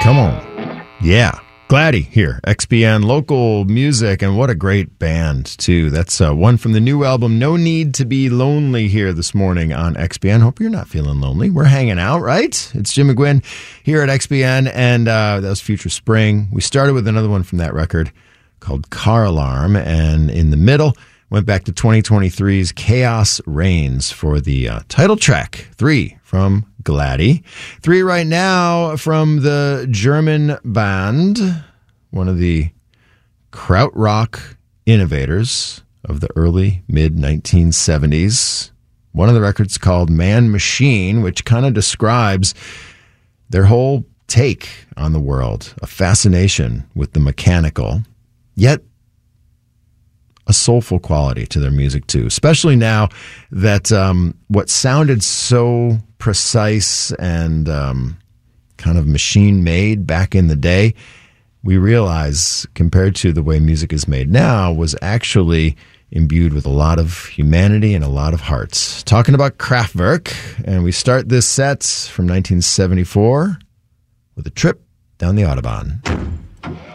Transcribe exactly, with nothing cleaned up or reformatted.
Come on. Yeah. Gladdy here, X B N Local Music, and what a great band, too. That's uh, one from the new album, No Need to Be Lonely, here this morning on X B N. Hope you're not feeling lonely. We're hanging out, right? It's Jim McGuinn here at X B N, and uh, that was Future Spring. We started with another one from that record called Car Alarm, and in the middle, went back to twenty twenty-three's Chaos Reigns for the uh, title track, Three from Gladdy. Three right now from the German band, one of the krautrock innovators of the early, mid nineteen seventies. One of the records called Man Machine, which kind of describes their whole take on the world, a fascination with the mechanical, yet a soulful quality to their music too, especially now that um, what sounded so precise and um, kind of machine-made back in the day, we realize, compared to the way music is made now, was actually imbued with a lot of humanity and a lot of hearts. Talking about Kraftwerk, and we start this set from nineteen seventy-four with a trip down the Autobahn.